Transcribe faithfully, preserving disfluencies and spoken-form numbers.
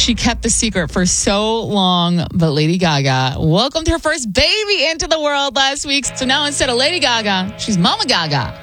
She kept the secret for so long, but Lady Gaga welcomed her first baby into the world last week. So now instead of Lady Gaga, she's Mama Gaga.